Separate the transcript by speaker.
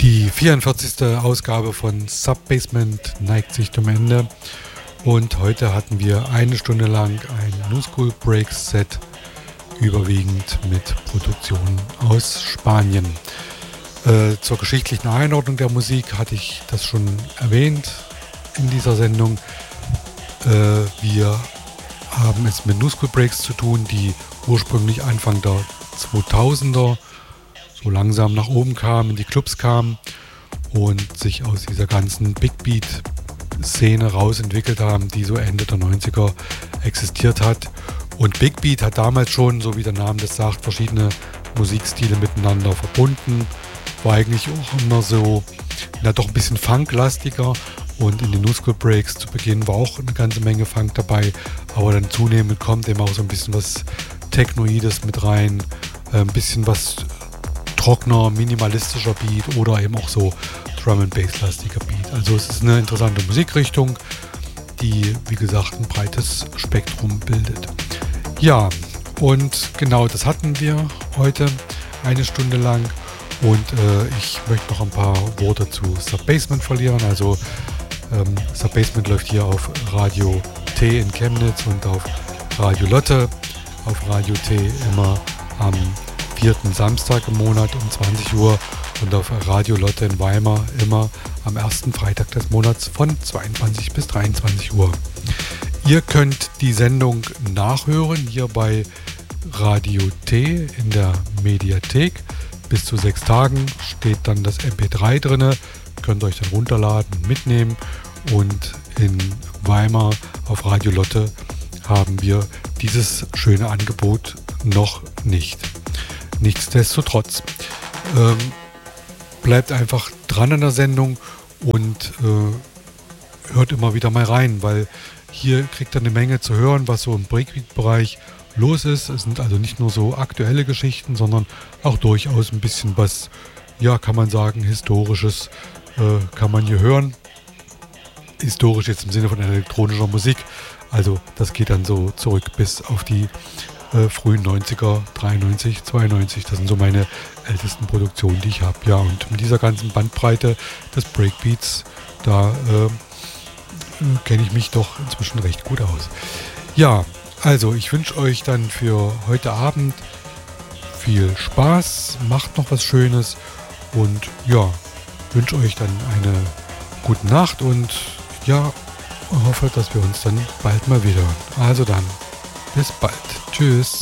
Speaker 1: Die 44. Ausgabe von Subbasement neigt sich dem Ende und heute hatten wir eine Stunde lang ein New School Breaks Set, überwiegend mit Produktionen aus Spanien. Zur geschichtlichen Einordnung der Musik hatte ich das schon erwähnt in dieser Sendung. Wir haben es mit New School Breaks zu tun, die ursprünglich Anfang der 2000er so langsam nach oben kamen, in die Clubs kamen und sich aus dieser ganzen Big Beat Szene rausentwickelt haben, die so Ende der 90er existiert hat. Und Big Beat hat damals schon, so wie der Name das sagt, verschiedene Musikstile miteinander verbunden. War eigentlich auch immer so, doch ein bisschen funklastiger. Und in den New School Breaks zu Beginn war auch eine ganze Menge Funk dabei. Aber dann zunehmend kommt eben auch so ein bisschen was Technoides mit rein. Ein bisschen was trockener, minimalistischer Beat oder eben auch so Drum-and-Bass-lastiger Beat. Also es ist eine interessante Musikrichtung, die, wie gesagt, ein breites Spektrum bildet. Ja, und genau das hatten wir heute eine Stunde lang. Und ich möchte noch ein paar Worte zu Subbasement verlieren. Also Subbasement läuft hier auf Radio T in Chemnitz und auf Radio Lotte. Auf Radio T immer am 4. Samstag im Monat um 20 Uhr und auf Radio Lotte in Weimar immer am 1. Freitag des Monats von 22 bis 23 Uhr. Ihr könnt die Sendung nachhören hier bei Radio T in der Mediathek. Bis zu 6 Tagen steht dann das MP3 drin. Könnt euch dann runterladen und mitnehmen. Und in Weimar auf Radio Lotte haben wir dieses schöne Angebot noch nicht. Nichtsdestotrotz bleibt einfach dran an der Sendung und hört immer wieder mal rein, weil hier kriegt ihr eine Menge zu hören, was so im Breakbeat-Bereich los ist. Es sind also nicht nur so aktuelle Geschichten, sondern auch durchaus ein bisschen was, ja, kann man sagen, Historisches kann man hier hören. Historisch jetzt im Sinne von elektronischer Musik. Also das geht dann so zurück bis auf die frühen 90er, 93, 92. Das sind so meine ältesten Produktionen, die ich habe. Ja, und mit dieser ganzen Bandbreite des Breakbeats, da kenne ich mich doch inzwischen recht gut aus. Ja, also ich wünsche euch dann für heute Abend viel Spaß, macht noch was Schönes und ja, wünsche euch dann eine gute Nacht und ja, hoffe, dass wir uns dann bald mal wieder hören. Also dann, bis bald. Tschüss.